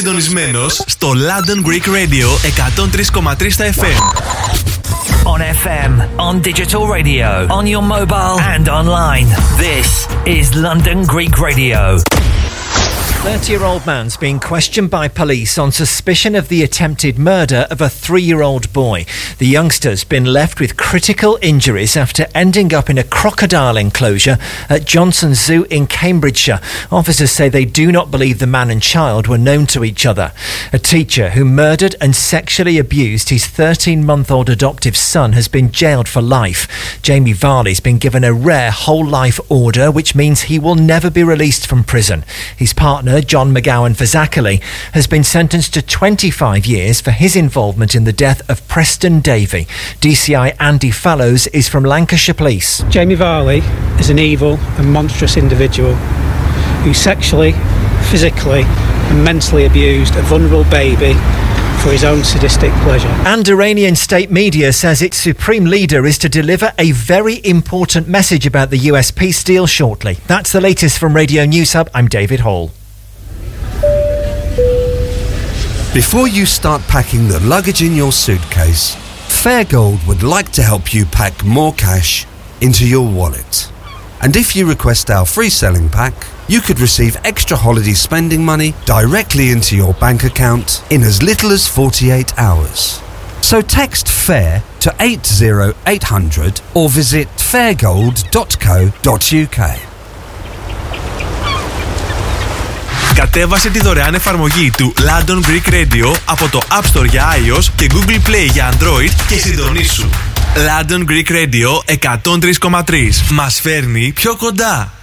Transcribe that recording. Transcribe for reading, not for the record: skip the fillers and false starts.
συντονισμένος στο London Greek Radio 103,3 στα FM. On FM, on digital radio, on your mobile and online. This is London Greek Radio. 30-year-old man's being questioned by police on suspicion of the attempted murder of a 3-year-old boy. The youngster's been left with critical injuries after ending up in a crocodile enclosure at Johnson Zoo in Cambridgeshire. Officers say they do not believe the man and child were known to each other. A teacher who murdered and sexually abused his 13-month-old adoptive son has been jailed for life. Jamie Varley's been given a rare whole-life order, which means he will never be released from prison. His partner, John McGowan Fazakerley, has been sentenced to 25 years for his involvement in the death of Preston Davey. DCI Andy Fallows is from Lancashire Police. Jamie Varley is an evil and monstrous individual who sexually, physically and mentally abused a vulnerable baby for his own sadistic pleasure. And Iranian state media says its supreme leader is to deliver a very important message about the US peace deal shortly. That's the latest from Radio News Hub. I'm David Hall. Before you start packing the luggage in your suitcase, Fairgold would like to help you pack more cash into your wallet. And if you request our free selling pack, you could receive extra holiday spending money directly into your bank account in as little as 48 hours. So text FAIR to 80800 or visit fairgold.co.uk. Κατέβασε τη δωρεάν εφαρμογή του London Greek Radio από το App Store για iOS και Google Play για Android και συντονίσου. London Greek Radio 103,3 μας φέρνει πιο κοντά.